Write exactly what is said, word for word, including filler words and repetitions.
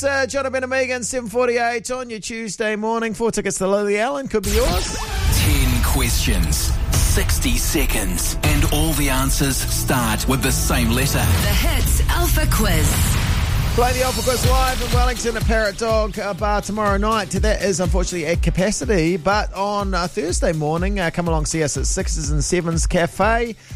Uh, Jonathan and Megan, seven forty-eight on your Tuesday morning. Four tickets to Lily Allen could be yours. Ten questions, sixty seconds, and all the answers start with the same letter. The Hits Alpha Quiz. Play the Alpha Quiz live in Wellington at Parrot Dog uh, Bar tomorrow night. That is unfortunately at capacity, but on uh, Thursday morning, uh, come along, see us at Sixes and Sevens Cafe.